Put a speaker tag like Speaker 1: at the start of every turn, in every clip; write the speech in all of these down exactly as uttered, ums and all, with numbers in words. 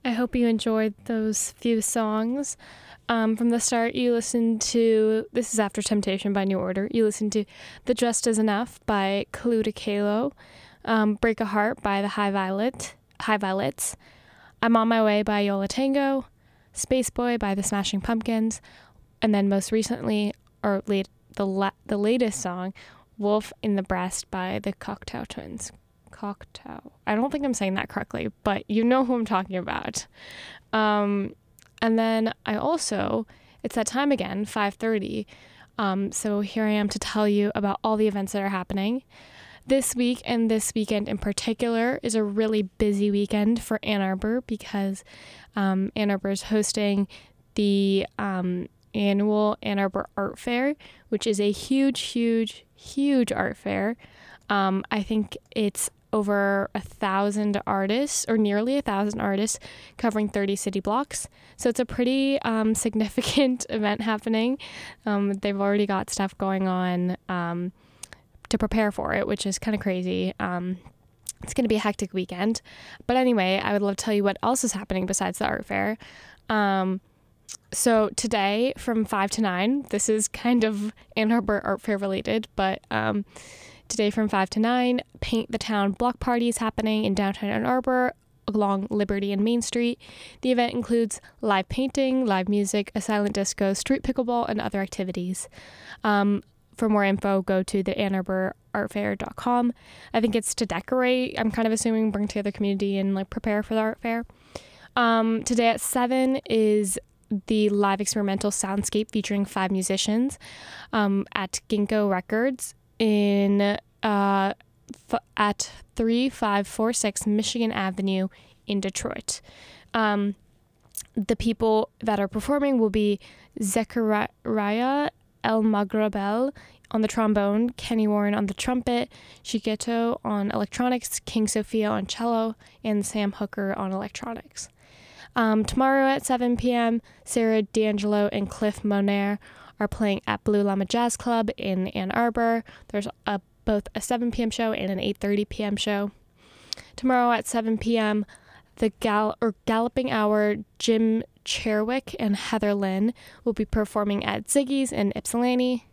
Speaker 1: I hope you enjoyed those few songs. Um, from the start, you listened to, this is After Temptation by New Order. You listened to The Just Is Enough by Kaluta Kalo, um, Break a Heart by the High Violet, High Violets, I'm on My Way by Yo La Tengo, Space Boy by the Smashing Pumpkins, and then most recently, or late, the la- the latest song, Wolf in the Breast by the Cocteau Twins. Cocteau. I don't think I'm saying that correctly, but you know who I'm talking about. Um, and then I also, it's that time again, five thirty. Um, so here I am to tell you about all the events that are happening. This week and this weekend in particular is a really busy weekend for Ann Arbor because um, Ann Arbor is hosting the um, annual Ann Arbor Art Fair, which is a huge, huge, huge art fair. Um, I think it's over a thousand artists or nearly a thousand artists covering thirty city blocks. So it's a pretty um, significant event happening. Um, they've already got stuff going on um, to prepare for it, which is kind of crazy. Um, it's going to be a hectic weekend. But anyway, I would love to tell you what else is happening besides the art fair. Um, so today from five to nine, this is kind of Ann Arbor Art Fair related, but um, today from five to nine, Paint the Town block party is happening in downtown Ann Arbor along Liberty and Main Street. The event includes live painting, live music, a silent disco, street pickleball, and other activities. Um, for more info, go to the ann arbor art fair dot com. I think it's to decorate, I'm kind of assuming, bring together the community and like prepare for the art fair. Um, today at seven is the live experimental soundscape featuring five musicians um, at Ginkgo Records in uh, f- at three five four six Michigan Avenue in Detroit. Um, the people that are performing will be Zechariah El Magrabel on the trombone, Kenny Warren on the trumpet, Shigeto on electronics, King Sophia on cello, and Sam Hooker on electronics. Um, tomorrow at seven p.m., Sarah D'Angelo and Cliff Monaire are playing at Blue Llama Jazz Club in Ann Arbor. There's a, both a seven p.m. show and an eight thirty p.m. show. Tomorrow at seven p.m., the Gal- or Galloping Hour, Jim Cherwick and Heather Lynn will be performing at Ziggy's in Ypsilanti.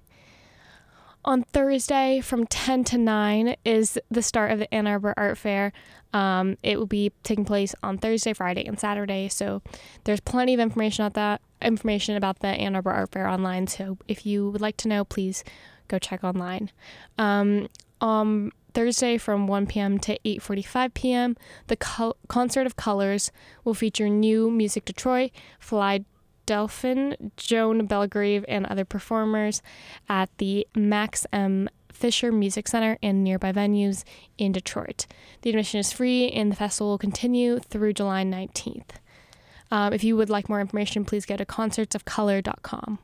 Speaker 1: On Thursday from ten to nine is the start of the Ann Arbor Art Fair. Um, it will be taking place on Thursday, Friday, and Saturday. So there's plenty of information about that information about the Ann Arbor Art Fair online. So if you would like to know, please go check online. Um, on Thursday from one p.m. to eight forty-five p.m., the Col- Concert of Colors will feature New Music Detroit, Fly Delphin, Joan Belgrave, and other performers at the Max M. Fisher Music Center and nearby venues in Detroit. The admission is free and the festival will continue through July nineteenth. Um, if you would like more information, please go to concerts of color dot com.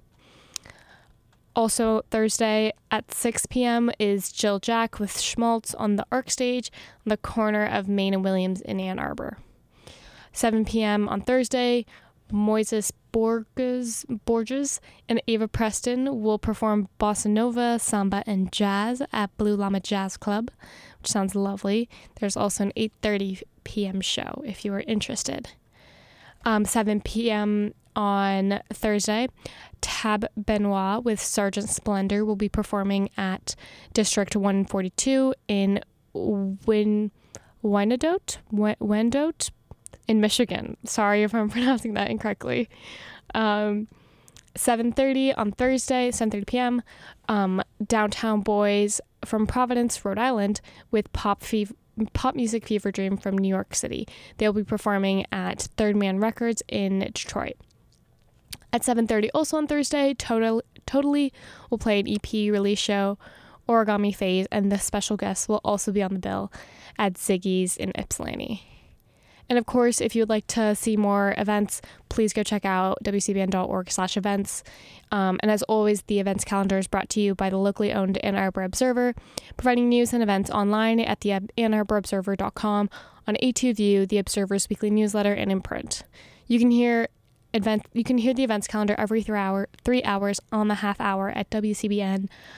Speaker 1: Also, Thursday at six p.m. is Jill Jack with Schmaltz on the Arc Stage on the corner of Main and Williams in Ann Arbor. seven p.m. on Thursday, Moises Borges, Borges and Ava Preston will perform bossa nova, samba, and jazz at Blue Llama Jazz Club, which sounds lovely. There's also an eight thirty p.m. show if you are interested. Um, seven p.m. on Thursday, Tab Benoit with Sergeant Splendor will be performing at District one forty-two in Win Wyandotte, Wyandotte in Michigan. Sorry if I'm pronouncing that incorrectly. Um, seven thirty on Thursday, seven thirty p.m., um, Downtown Boys from Providence, Rhode Island, with Pop Fever. Pop Music Fever Dream from New York City. They'll be performing at Third Man Records in Detroit. At seven thirty, also on Thursday, Total, Totally will play an E P release show, Origami Phase, and the special guests will also be on the bill at Ziggy's in Ypsilanti. And of course, if you would like to see more events, please go check out w c b n dot org slash events. Um, and as always, the events calendar is brought to you by the locally owned Ann Arbor Observer, providing news and events online at the ann arbor observer dot com, on A two View, the Observer's weekly newsletter, and in print. You can hear event you can hear the events calendar every three hour three hours on the half hour at w c b n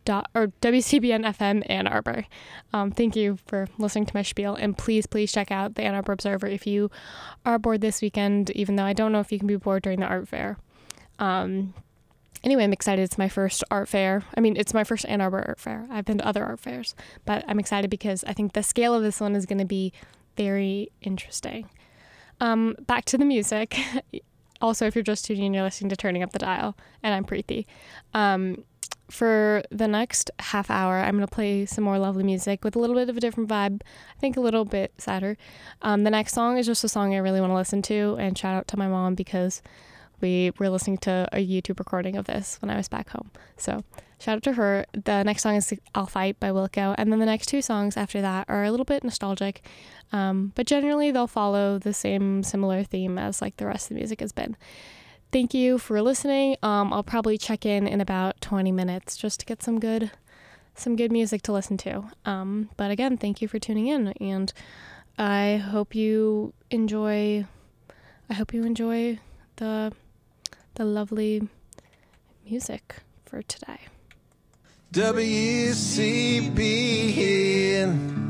Speaker 1: Dot, or W C B N F M Ann Arbor. Um, thank you for listening to my spiel, and please, please check out the Ann Arbor Observer if you are bored this weekend, even though I don't know if you can be bored during the art fair. Um, anyway, I'm excited. It's my first art fair. I mean, it's my first Ann Arbor art fair. I've been to other art fairs, but I'm excited because I think the scale of this one is going to be very interesting. Um, back to the music. Also, if you're just tuning in, you're listening to Turning Up the Dial, and I'm Preeti. Um, For the next half hour, I'm going to play some more lovely music with a little bit of a different vibe. I think a little bit sadder. Um, the next song is just a song I really want to listen to, and shout out to my mom because we were listening to a YouTube recording of this when I was back home. So shout out to her. The next song is I'll Fight by Wilco, and then the next two songs after that are a little bit nostalgic, um, but generally they'll follow the same similar theme as like the rest of the music has been. Thank you for listening. Um, I'll probably check in in about twenty minutes just to get some good, some good music to listen to. Um, but again, thank you for tuning in, and I hope you enjoy. I hope you enjoy the, the lovely music for today.
Speaker 2: W C B